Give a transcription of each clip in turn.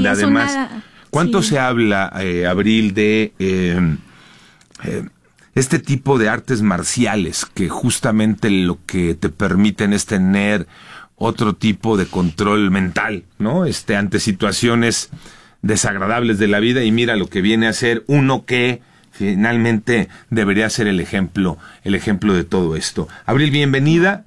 donde además, ¿cuánto sí. se habla, Abril, de este tipo de artes marciales que justamente lo que te permiten es tener otro tipo de control mental, ¿no? Ante situaciones desagradables de la vida, y mira lo que viene a ser uno que finalmente debería ser el ejemplo de todo esto. Abril, bienvenida.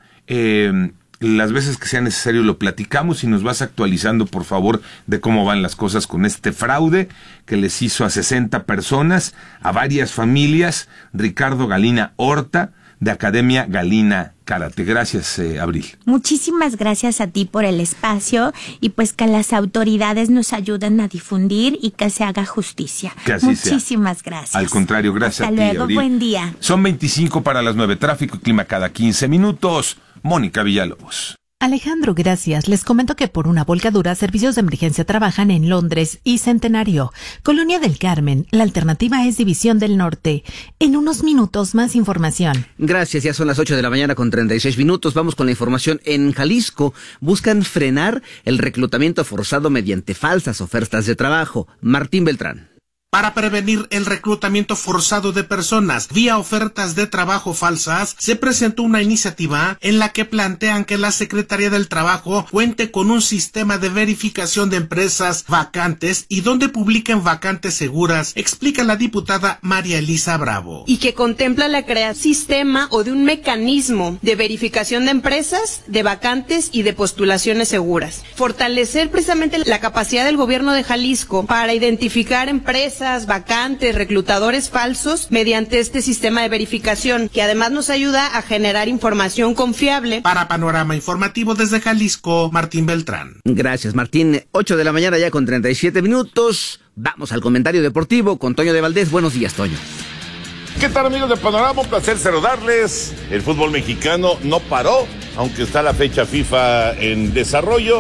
Las veces que sea necesario lo platicamos y nos vas actualizando, por favor, de cómo van las cosas con este fraude que les hizo a 60 personas, a varias familias, Ricardo Galina Horta, de Academia Galina Karate. Gracias, Abril. Muchísimas gracias a ti por el espacio y pues que las autoridades nos ayuden a difundir y que se haga justicia. Que así Muchísimas sea. Gracias. Al contrario, gracias. Hasta a ti, luego, Abril. buen día. Son 25 para las 9, tráfico y clima cada 15 minutos. Mónica Villalobos. Alejandro, gracias. Les comento que por una volcadura, servicios de emergencia trabajan en Londres y Centenario. Colonia del Carmen, la alternativa es División del Norte. En unos minutos, más información. Gracias, ya son las 8 de la mañana con 36 minutos. Vamos con la información. En Jalisco buscan frenar el reclutamiento forzado mediante falsas ofertas de trabajo. Martín Beltrán. Para prevenir el reclutamiento forzado de personas vía ofertas de trabajo falsas, se presentó una iniciativa en la que plantean que la Secretaría del Trabajo cuente con un sistema de verificación de empresas vacantes y donde publiquen vacantes seguras, explica la diputada María Elisa Bravo. Y que contempla la creación de un sistema o de un mecanismo de verificación de empresas, de vacantes y de postulaciones seguras. Fortalecer precisamente la capacidad del gobierno de Jalisco para identificar empresas, vacantes, reclutadores falsos mediante este sistema de verificación, que además nos ayuda a generar información confiable. Para Panorama Informativo desde Jalisco, Martín Beltrán. Gracias, Martín. 8 de la mañana ya con 37 minutos. Vamos al comentario deportivo con Toño de Valdés. Buenos días, Toño. ¿Qué tal, amigos de Panorama? Un placer saludarles. El fútbol mexicano no paró, aunque está la fecha FIFA en desarrollo.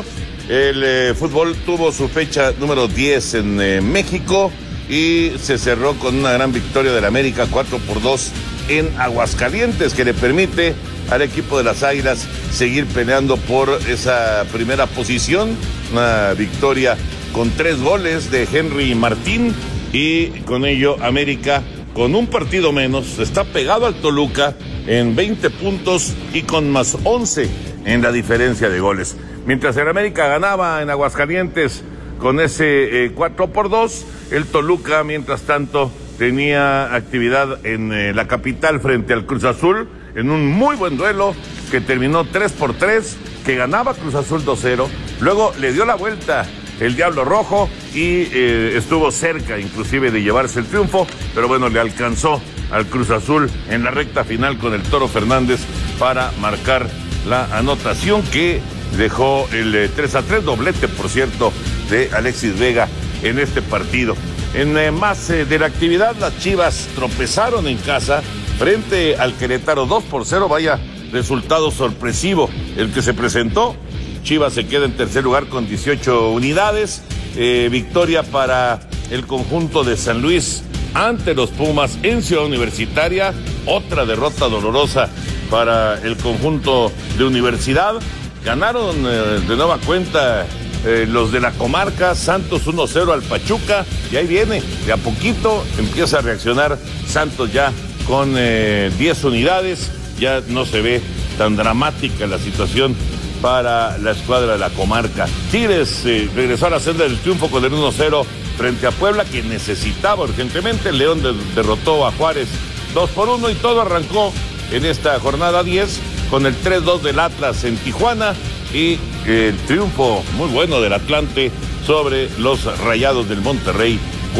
El fútbol tuvo su fecha número 10 en México y se cerró con una gran victoria del América 4-2 en Aguascalientes, que le permite al equipo de las Águilas seguir peleando por esa primera posición. Una victoria con 3 goles de Henry Martín, y con ello América, con un partido menos, está pegado al Toluca en 20 puntos y con más 11 en la diferencia de goles. Mientras el América ganaba en Aguascalientes con ese 4-2, el Toluca, mientras tanto, tenía actividad en la capital frente al Cruz Azul, en un muy buen duelo que terminó 3-3, que ganaba Cruz Azul 2-0. Luego le dio la vuelta el Diablo Rojo y estuvo cerca inclusive de llevarse el triunfo, pero bueno, le alcanzó al Cruz Azul en la recta final con el Toro Fernández para marcar la anotación que dejó el 3-3, doblete, por cierto, de Alexis Vega en este partido. En más de la actividad, las Chivas tropezaron en casa frente al Querétaro 2-0, vaya resultado sorpresivo el que se presentó. Chivas se queda en tercer lugar con 18 unidades, victoria para el conjunto de San Luis ante los Pumas en Ciudad Universitaria, otra derrota dolorosa para el conjunto de Universidad. Ganaron de nueva cuenta los de la comarca, Santos 1-0 al Pachuca, y ahí viene, de a poquito empieza a reaccionar Santos ya con 10 unidades, ya no se ve tan dramática la situación para la escuadra de la comarca. Tigres regresó a la senda del triunfo con el 1-0 frente a Puebla, que necesitaba urgentemente. León derrotó a Juárez 2-1 y todo arrancó en esta jornada 10 con el 3-2 del Atlas en Tijuana y el triunfo muy bueno del Atlante sobre los Rayados del Monterrey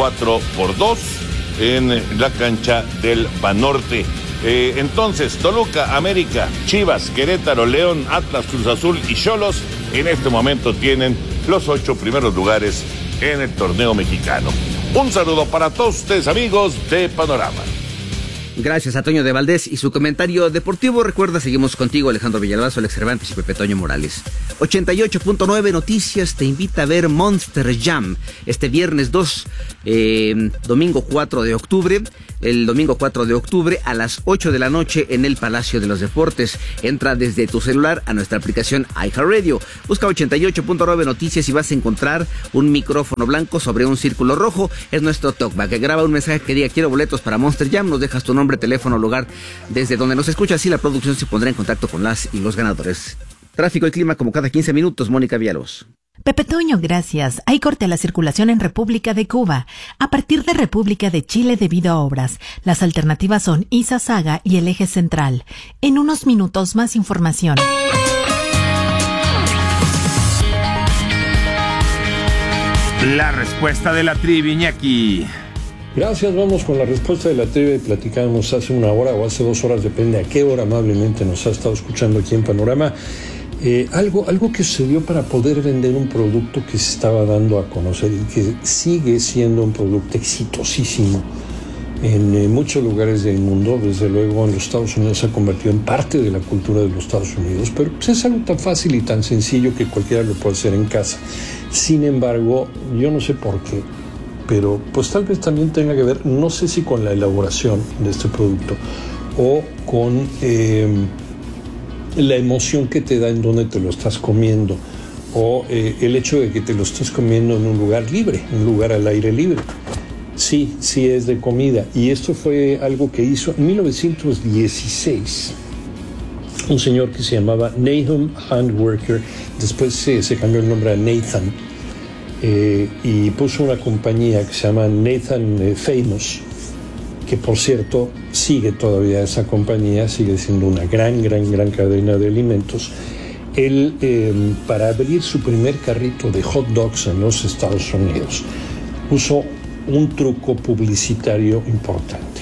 4-2 en la cancha del Banorte. Entonces, Toluca, América, Chivas, Querétaro, León, Atlas, Cruz Azul y Xolos en este momento tienen los 8 primeros lugares en el torneo mexicano. Un saludo para todos ustedes, amigos de Panorama. Gracias a Toño de Valdés y su comentario deportivo. Recuerda, seguimos contigo, Alejandro Villalbazo, Alex Cervantes y Pepe Toño Morales. 88.9 Noticias te invita a ver Monster Jam este viernes 2, domingo 4 de octubre. El domingo 4 de octubre a las 8 de la noche en el Palacio de los Deportes. Entra desde tu celular a nuestra aplicación iHeartRadio. Busca 88.9 Noticias y vas a encontrar un micrófono blanco sobre un círculo rojo. Es nuestro talkback. Graba un mensaje que diga quiero boletos para Monster Jam. Nos dejas tu nombre, teléfono, lugar desde donde nos escuchas y la producción se pondrá en contacto con las y los ganadores. Tráfico y clima como cada 15 minutos. Mónica Villalobos. Pepe Toño, gracias. Hay corte a la circulación en República de Cuba. A partir de República de Chile debido a obras. Las alternativas son Izazaga y el eje central. En unos minutos más información. La respuesta de la trivia, Iñaki. Gracias, vamos con la respuesta de la trivia. Platicábamos hace una hora o hace 2 horas, depende a qué hora amablemente nos ha estado escuchando aquí en Panorama. Algo que sucedió para poder vender un producto que se estaba dando a conocer y que sigue siendo un producto exitosísimo en muchos lugares del mundo. Desde luego en los Estados Unidos se ha convertido en parte de la cultura de los Estados Unidos, pero pues es algo tan fácil y tan sencillo que cualquiera lo puede hacer en casa. Sin embargo, yo no sé por qué, pero pues tal vez también tenga que ver, no sé si con la elaboración de este producto o con la emoción que te da en donde te lo estás comiendo, o el hecho de que te lo estés comiendo en un lugar libre, un lugar al aire libre. Sí es de comida, y esto fue algo que hizo en 1916 un señor que se llamaba Nahum Handwerker. Después se cambió el nombre a Nathan, y puso una compañía que se llama Nathan Famous, que por cierto sigue todavía esa compañía, sigue siendo una gran cadena de alimentos. Él, para abrir su primer carrito de hot dogs en los Estados Unidos, usó un truco publicitario importante.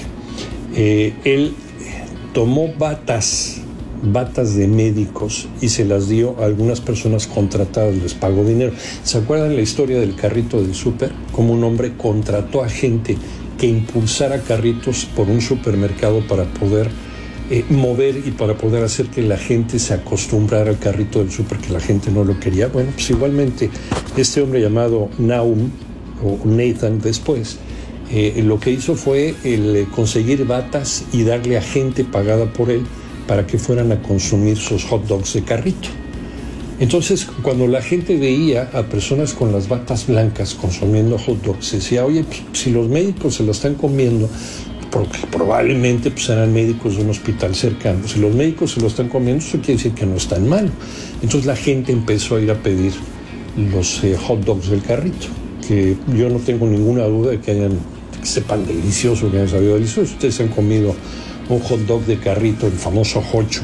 Él tomó batas de médicos y se las dio a algunas personas contratadas, les pagó dinero. ¿Se acuerdan la historia del carrito del súper? Como un hombre contrató a gente que impulsara carritos por un supermercado para poder mover y para poder hacer que la gente se acostumbrara al carrito del súper, que la gente no lo quería. Bueno, pues igualmente este hombre llamado Nahum, o Nathan después, lo que hizo fue el conseguir batas y darle a gente pagada por él para que fueran a consumir sus hot dogs de carrito. Entonces, cuando la gente veía a personas con las batas blancas consumiendo hot dogs, decía, oye, pues, si los médicos se lo están comiendo, porque probablemente pues, eran médicos de un hospital cercano, si los médicos se lo están comiendo, eso quiere decir que no es tan malo. Entonces la gente empezó a ir a pedir los hot dogs del carrito, que yo no tengo ninguna duda de que sepan delicioso, que hayan sabido delicioso. Ustedes han comido un hot dog de carrito, el famoso hocho,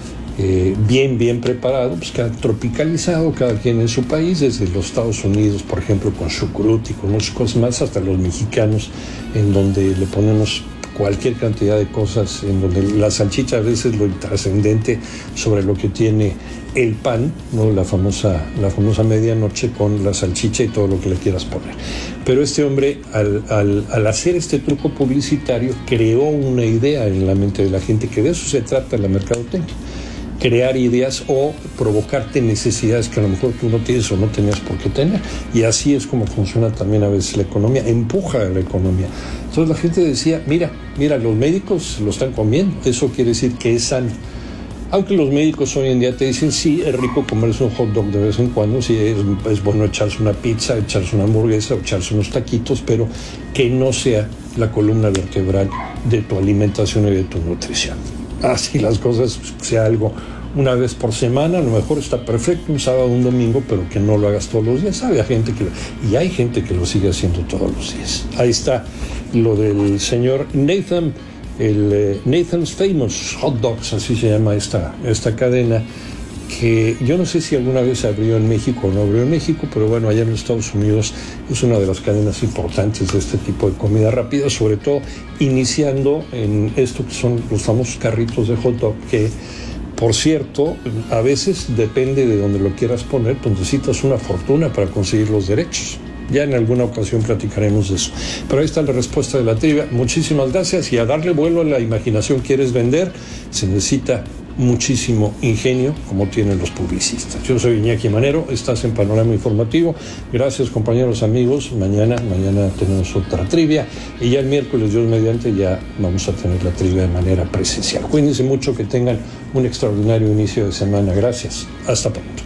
bien preparado, pues tropicalizado, cada quien en su país, desde los Estados Unidos, por ejemplo, con chucrut y con muchas cosas más, hasta los mexicanos, en donde le ponemos cualquier cantidad de cosas, en donde la salchicha a veces lo intrascendente sobre lo que tiene el pan, ¿no? La famosa medianoche con la salchicha y todo lo que le quieras poner. Pero este hombre, al hacer este truco publicitario, creó una idea en la mente de la gente, que de eso se trata la mercadotecnia. Crear ideas o provocarte necesidades que a lo mejor tú no tienes o no tenías por qué tener. Y así es como funciona también a veces la economía, empuja a la economía. Entonces la gente decía, mira, los médicos lo están comiendo, eso quiere decir que es sano. Aunque los médicos hoy en día te dicen, sí, es rico comerse un hot dog de vez en cuando, sí, es bueno echarse una pizza, echarse una hamburguesa, o echarse unos taquitos, pero que no sea la columna vertebral de tu alimentación y de tu nutrición. Así las cosas, sea algo una vez por semana, a lo mejor está perfecto, un sábado, un domingo, pero que no lo hagas todos los días. Hay gente que lo sigue haciendo todos los días. Ahí está lo del señor Nathan, el Nathan's Famous Hot Dogs, así se llama esta cadena, que yo no sé si alguna vez abrió en México o no abrió en México, pero bueno, allá en los Estados Unidos es una de las cadenas importantes de este tipo de comida rápida, sobre todo iniciando en esto que son los famosos carritos de hot dog, que por cierto, a veces depende de donde lo quieras poner, pues necesitas una fortuna para conseguir los derechos. Ya en alguna ocasión platicaremos de eso. Pero ahí está la respuesta de la trivia. Muchísimas gracias, y a darle vuelo a la imaginación. ¿Quieres vender? Se necesita muchísimo ingenio, como tienen los publicistas. Yo soy Iñaki Manero, estás en Panorama Informativo. Gracias, compañeros, amigos. Mañana tenemos otra trivia, y ya el miércoles, Dios mediante, ya vamos a tener la trivia de manera presencial. Cuídense mucho, que tengan un extraordinario inicio de semana. Gracias. Hasta pronto.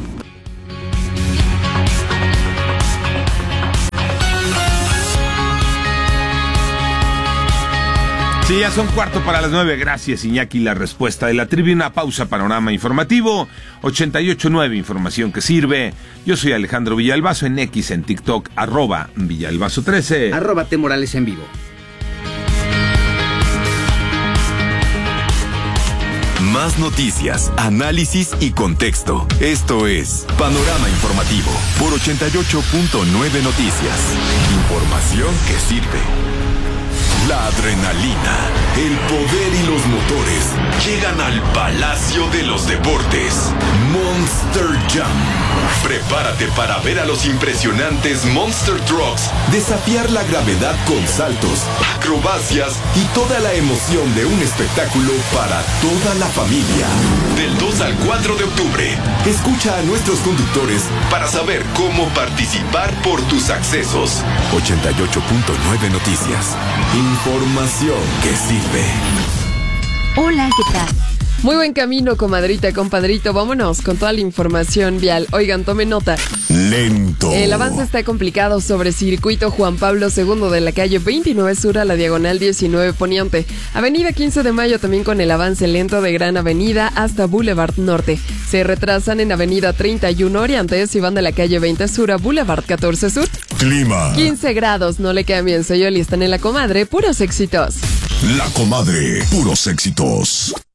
Sí, ya son 8:45. Gracias, Iñaki. La respuesta de la trivia. Una pausa. Panorama Informativo 88.9, información que sirve. Yo soy Alejandro Villalbazo, en X, en TikTok, @Villalbazo13. @T_Morales en vivo. Más noticias, análisis y contexto. Esto es Panorama Informativo por 88.9 Noticias. Información que sirve. La adrenalina, el poder y los motores llegan al Palacio de los Deportes. Monster Jam. Prepárate para ver a los impresionantes Monster Trucks desafiar la gravedad con saltos, acrobacias y toda la emoción de un espectáculo para toda la familia. Del 2 al 4 de octubre, escucha a nuestros conductores para saber cómo participar por tus accesos. 88.9 Noticias. Información que sirve. Hola, ¿qué tal? Muy buen camino, comadrita, compadrito. Vámonos con toda la información vial. Oigan, tomen nota. Lento. El avance está complicado sobre circuito Juan Pablo II de la calle 29 Sur a la diagonal 19 Poniente. Avenida 15 de Mayo también con el avance lento de Gran Avenida hasta Boulevard Norte. Se retrasan en Avenida 31 Oriente si van de la calle 20 Sur a Boulevard 14 Sur. Clima. 15 grados, no le cambien. Soy Oli, están en La Comadre, puros éxitos. La Comadre, puros éxitos.